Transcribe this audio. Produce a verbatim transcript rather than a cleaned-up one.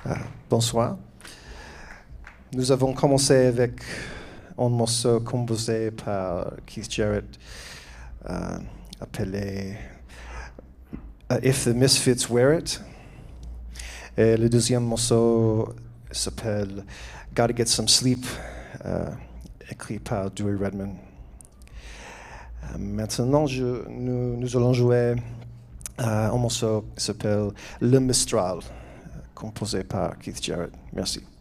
Euh, bonsoir. Nous avons commencé avec un morceau composé par Keith Jarrett euh, appelé uh, If the Misfits Wear It. Et le deuxième morceau s'appelle Gotta Get Some Sleep, euh, écrit par Dewey Redman. Euh, maintenant, je, nous, nous allons jouer euh, un morceau qui s'appelle Le Mistral, composé par Keith Jarrett. Merci.